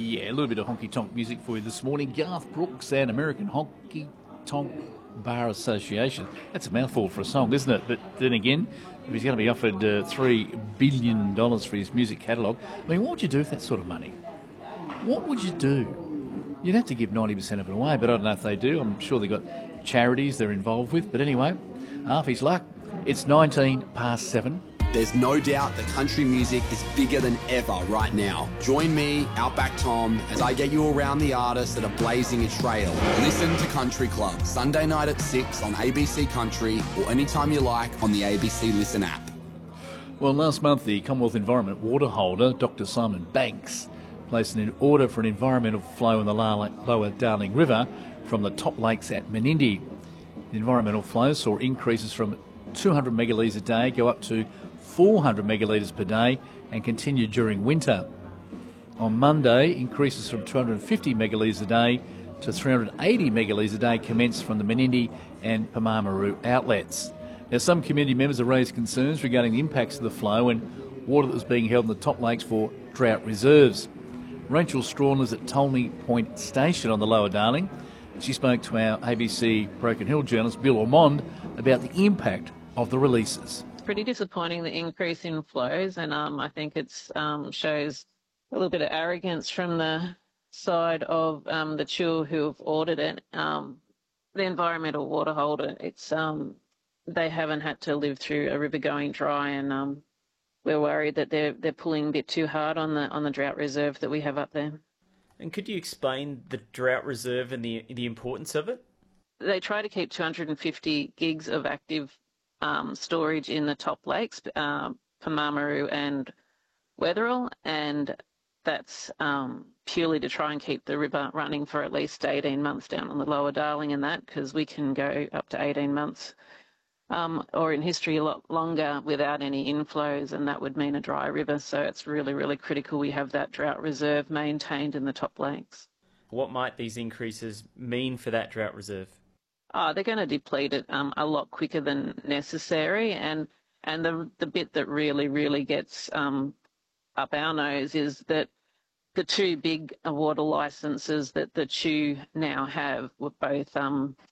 Yeah, a little bit of honky tonk music for you this morning. Garth Brooks and American Honky Tonk Bar Association. That's a mouthful for a song, isn't it? But then again, if he's going to be offered $3 billion for his music catalogue, I mean, what would you do with that sort of money? What would you do? You'd have to give 90% of it away, but I don't know if they do. I'm sure they've got charities they're involved with. But anyway, half his luck. It's 19 past 7. There's no doubt that country music is bigger than ever right now. Join me, Outback Tom, as I get you around the artists that are blazing a trail. Listen to Country Club, Sunday night at 6 on ABC Country or anytime you like on the ABC Listen app. Well, last month, the Commonwealth Environment water holder, Dr. Simon Banks, placed an order for an environmental flow in the lower Darling River from the top lakes at Menindee. The environmental flow saw increases from 200 megalitres a day go up to 400 megalitres per day and continue during winter. On Monday, increases from 250 megalitres a day to 380 megalitres a day commenced from the Menindee and Pamamaroo outlets. Now, some community members have raised concerns regarding the impacts of the flow and water that was being held in the top lakes for drought reserves. Rachel Strawn is at Tolney Point Station on the Lower Darling. She spoke to our ABC Broken Hill journalist Bill Ormond about the impact of the releases. Pretty disappointing, the increase in flows, and I think it shows a little bit of arrogance from the side of the CHUA who have ordered it. The environmental water holder, they haven't had to live through a river going dry, and we're worried that they're pulling a bit too hard on the drought reserve that we have up there. And could you explain the drought reserve and the importance of it? They try to keep 250 gigs of active storage in the top lakes, Pamamaroo and Wetherill, and that's purely to try and keep the river running for at least 18 months down on the Lower Darling and that, because we can go up to 18 months or in history a lot longer without any inflows, and that would mean a dry river. So it's really, really critical we have that drought reserve maintained in the top lakes. What might these increases mean for that drought reserve? They're going to deplete it a lot quicker than necessary, and the bit that really, really gets up our nose is that the two big water licences that the CHU now have were both